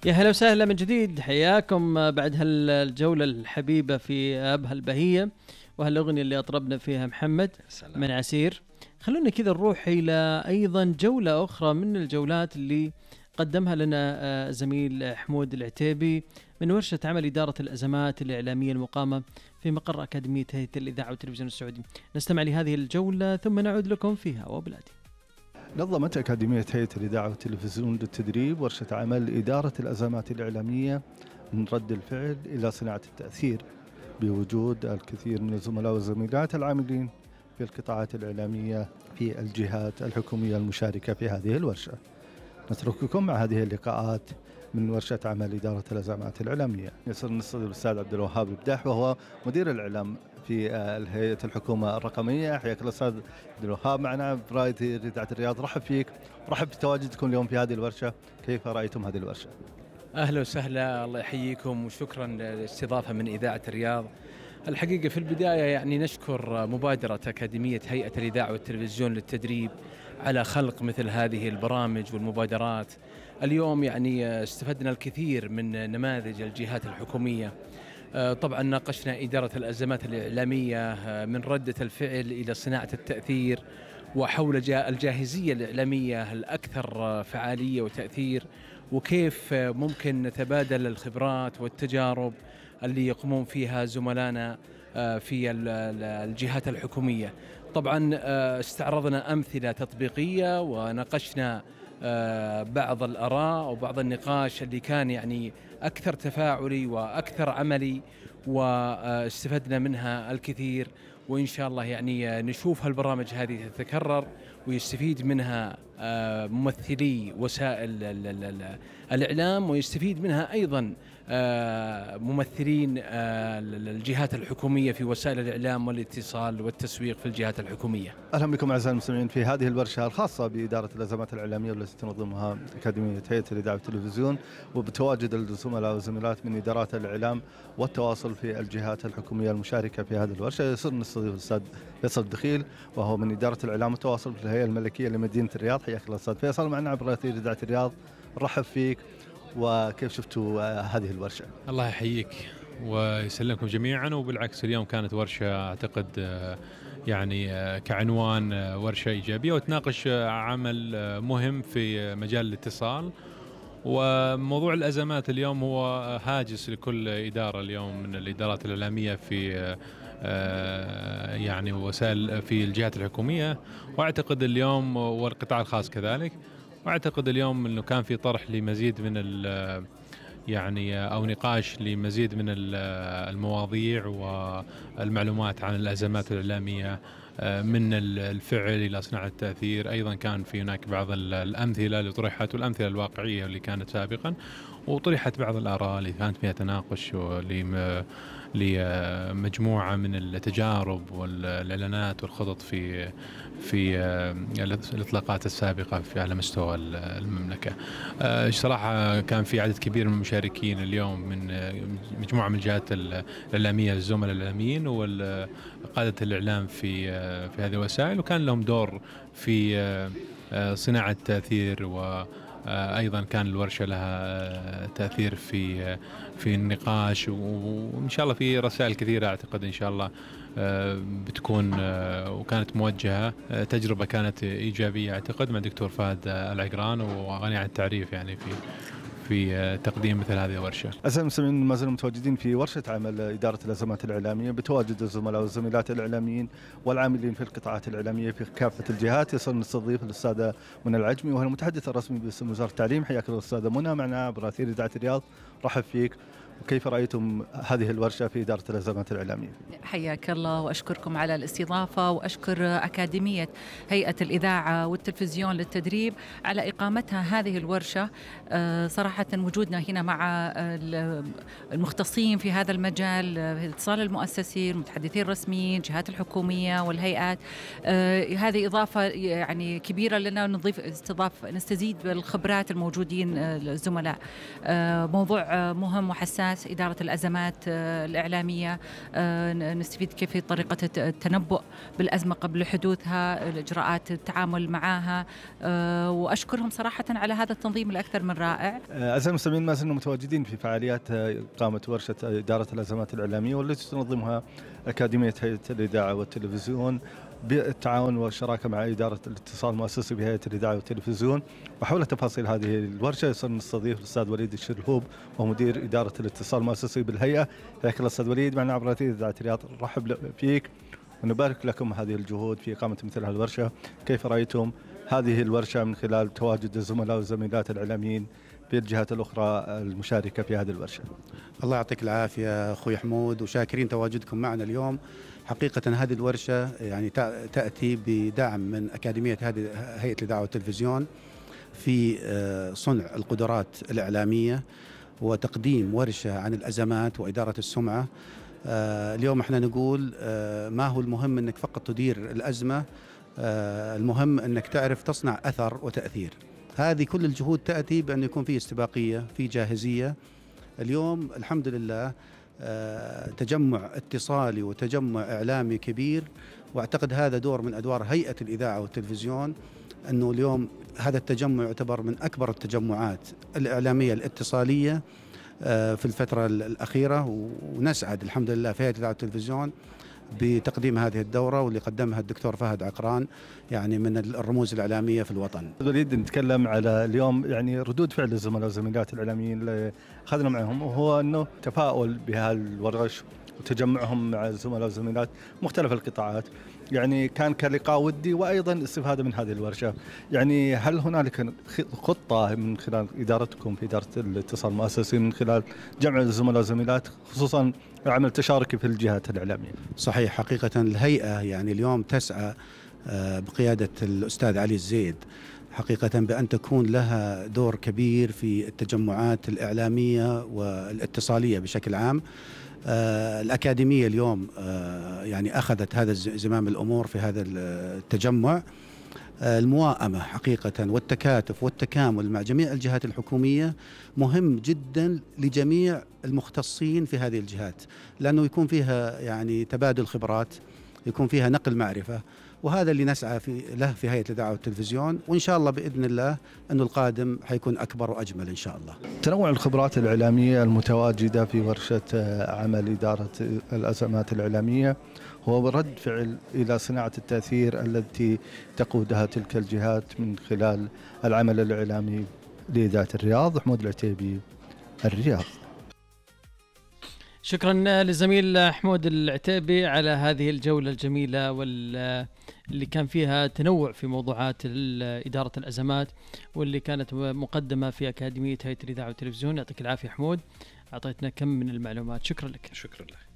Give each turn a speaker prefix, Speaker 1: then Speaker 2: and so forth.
Speaker 1: يا هلا وسهلا من جديد، حياكم بعد هالجولة الحبيبة في أبها البهية وهالأغنية اللي أطربنا فيها محمد من عسير. خلونا كذا نروح إلى أيضا جولة أخرى من الجولات اللي قدمها لنا زميل حمود العتيبي من ورشة عمل إدارة الأزمات الإعلامية المقامة في مقر أكاديمية هيئة الإذاعة والتلفزيون السعودي. نستمع لهذه الجولة ثم نعود لكم فيها وبلادي.
Speaker 2: نظمت أكاديمية هيئة الإذاعة والتلفزيون للتدريب ورشة عمل إدارة الأزمات الإعلامية من رد الفعل إلى صناعة التأثير، بوجود الكثير من الزملاء والزميلات العاملين في القطاعات الإعلامية في الجهات الحكومية المشاركة في هذه الورشة. نترككم مع هذه اللقاءات من ورشة عمل إدارة الأزمات الإعلامية. يسر نستضيف الأستاذ عبد الوهاب البداح وهو مدير الإعلام في هيئة الحكومة الرقمية. حياك الله أستاذ عبد الوهاب معنا برائد إذاعة الرياض. رحب فيك، رحب بتواجدكم اليوم في هذه الورشة. كيف رأيتم هذه الورشة؟
Speaker 3: أهلا وسهلا، الله يحييكم وشكرا للاستضافة من إذاعة الرياض. الحقيقة في البداية يعني نشكر مبادرة أكاديمية هيئة الإذاعة والتلفزيون للتدريب على خلق مثل هذه البرامج والمبادرات. اليوم يعني استفدنا الكثير من نماذج الجهات الحكومية. طبعا ناقشنا إدارة الأزمات الإعلامية من ردة الفعل إلى صناعة التأثير، وحول الجاهزية الإعلامية الأكثر فعالية وتأثير، وكيف ممكن نتبادل الخبرات والتجارب اللي يقومون فيها زملائنا في الجهات الحكومية. طبعا استعرضنا أمثلة تطبيقية وناقشنا بعض الآراء وبعض النقاش اللي كان يعني أكثر تفاعلي وأكثر عملي، واستفدنا منها الكثير. وإن شاء الله يعني نشوف هالبرامج هذه تتكرر ويستفيد منها ممثلي وسائل الإعلام، ويستفيد منها أيضا ممثلين الجهات الحكومية في وسائل الإعلام والاتصال والتسويق في الجهات الحكومية.
Speaker 2: أهلا بكم أعزائي المستمعين في هذه الورشة الخاصة بإدارة الأزمات الإعلامية والتي تنظمها أكاديمية هيئة الإذاعة والتلفزيون، وبتواجد الزملاء والزميلات من إدارات الإعلام والتواصل في الجهات الحكومية المشاركة في هذه الورشة. يسر نستضيف الأستاذ فيصل الدخيل وهو من إدارة الإعلام والتواصل في الهيئة الملكية لمدينة الرياض. حياك الله أستاذ فيصل معنا عبر أثير إذاعة الرياض. رحب فيك، وكيف شفتوا هذه الورشة؟
Speaker 4: الله يحييك ويسلمكم جميعا. وبالعكس اليوم كانت ورشة أعتقد يعني كعنوان ورشة إيجابية وتناقش عمل مهم في مجال الاتصال. وموضوع الأزمات اليوم هو هاجس لكل إدارة اليوم من الإدارات الإعلامية في يعني وسائل في الجهات الحكومية، وأعتقد اليوم والقطاع الخاص كذلك. وأعتقد اليوم أنه كان في طرح لمزيد من يعني أو نقاش لمزيد من المواضيع والمعلومات عن الأزمات الإعلامية من الفعل إلى صناعة التأثير. أيضا كان في هناك بعض الأمثلة اللي طرحت والأمثلة الواقعية اللي كانت سابقا، وطرحت بعض الآراء اللي كانت فيها تناقش لمجموعة من التجارب والإعلانات والخطط في الإطلاقات السابقة على مستوى المملكة. صراحة كان في عدد كبير من المشاركين اليوم من مجموعة من الجهات الإعلامية، الزملاء الإعلاميين وقادة الإعلام في هذه الوسائل، وكان لهم دور في صناعة تأثير. وأيضا كان الورشة لها تأثير في النقاش، وإن شاء الله في رسائل كثيرة أعتقد إن شاء الله بتكون وكانت موجهة. تجربة كانت إيجابية أعتقد مع الدكتور فهد العقران، وغني عن التعريف يعني في تقديم مثل هذه الورشة.
Speaker 2: أعزائي المستمعين، ما زلنا متواجدين في ورشة عمل إدارة الأزمات الإعلامية بتواجد الزملاء والزميلات الإعلاميين والعاملين في القطاعات الإعلامية في كافة الجهات. يصل نستضيف الأستاذة منى العجمي وهي المتحدث الرسمي باسم وزارة التعليم. حياك الله أستاذة منى معنا عبر أثير إذاعة الرياض. رحب فيك، وكيف رأيتم هذه الورشة في إدارة الأزمات الإعلامية؟
Speaker 5: حياك الله وأشكركم على الاستضافة، وأشكر أكاديمية هيئة الإذاعة والتلفزيون للتدريب على إقامتها هذه الورشة. صراحة وجودنا هنا مع المختصين في هذا المجال، اتصال المؤسسين، المتحدثين الرسميين، الجهات الحكومية والهيئات، هذه إضافة يعني كبيرة لنا. نستزيد بالخبرات الموجودين الزملاء. موضوع مهم وحساس الأساس إدارة الأزمات الإعلامية، نستفيد كيف طريقة التنبؤ بالأزمة قبل حدوثها، الإجراءات التعامل معها، وأشكرهم صراحة على هذا التنظيم الأكثر من رائع.
Speaker 2: أعزائي المستمعين، ما زلنا متواجدين في فعاليات إقامة ورشة إدارة الأزمات الإعلامية والتي تنظمها أكاديمية هيئة الإذاعة والتلفزيون بالتعاون والشراكة مع إدارة الاتصال المؤسسي بهيئة الإذاعة والتلفزيون. وحول تفاصيل هذه الورشة نستضيف الأستاذ وليد الشرهوب ومدير إدارة الاتصال المؤسسي بالهيئة. حياك الله أستاذ وليد معنا عبر إذاعة الرياض. نرحب فيك ونبارك لكم هذه الجهود في إقامة مثل هذه الورشة. كيف رأيتم هذه الورشة من خلال تواجد الزملاء والزميلات الإعلاميين في الجهات الأخرى المشاركة في هذه الورشة؟
Speaker 6: الله يعطيك العافية أخوي حمود، وشاكرين تواجدكم معنا اليوم. حقيقة هذه الورشة يعني تأتي بدعم من أكاديمية هيئة الإذاعة والتلفزيون في صنع القدرات الإعلامية وتقديم ورشة عن الأزمات وإدارة السمعة. اليوم احنا نقول ما هو المهم أنك فقط تدير الأزمة، المهم أنك تعرف تصنع أثر وتأثير. هذه كل الجهود تأتي بأن يكون في استباقية، في جاهزية. اليوم الحمد لله تجمع اتصالي وتجمع إعلامي كبير، واعتقد هذا دور من أدوار هيئة الإذاعة والتلفزيون، أنه اليوم هذا التجمع يعتبر من أكبر التجمعات الإعلامية الاتصالية في الفترة الأخيرة، ونسعد الحمد لله في هيئة الإذاعة والتلفزيون بتقديم هذه الدورة واللي قدمها الدكتور فهد عقران، يعني من الرموز الإعلامية في الوطن.
Speaker 2: نريد نتكلم على اليوم يعني ردود فعل الزملاء والزميلات الإعلاميين اللي أخذنا معهم، وهو أنه تفاؤل بهالورش وتجمعهم مع الزملاء والزميلات مختلف القطاعات. يعني كان كلقاء ودي وأيضا استفادة من هذه الورشة. يعني هل هنالك خطة من خلال إدارتكم في إدارة الاتصال المؤسسي من خلال جمع الزملاء والزميلات خصوصا العمل التشاركي في الجهات الإعلامية؟
Speaker 6: صحيح، حقيقة الهيئة يعني اليوم تسعى بقيادة الأستاذ علي الزيد حقيقة بأن تكون لها دور كبير في التجمعات الإعلامية والاتصالية بشكل عام. الأكاديمية اليوم يعني أخذت هذا زمام الأمور في هذا التجمع. المواءمة حقيقة والتكاتف والتكامل مع جميع الجهات الحكومية مهم جدا لجميع المختصين في هذه الجهات، لأنه يكون فيها يعني تبادل خبرات، يكون فيها نقل معرفة، وهذا اللي نسعى له في هيئة الإذاعة والتلفزيون. وإن شاء الله بإذن الله أنه القادم حيكون أكبر وأجمل إن شاء الله.
Speaker 2: تنوع الخبرات الإعلامية المتواجدة في ورشة عمل إدارة الأزمات الإعلامية هو رد فعل إلى صناعة التأثير التي تقودها تلك الجهات من خلال العمل الإعلامي لإذاعة الرياض. حمود العتيبي، الرياض.
Speaker 1: شكرا للزميل حمود العتيبي على هذه الجولة الجميلة واللي كان فيها تنوع في موضوعات إدارة الأزمات واللي كانت مقدمة في أكاديمية هيئة الإذاعة والتلفزيون. يعطيك العافية حمود، أعطيتنا كم من المعلومات. شكرا لك.
Speaker 3: شكرا لك.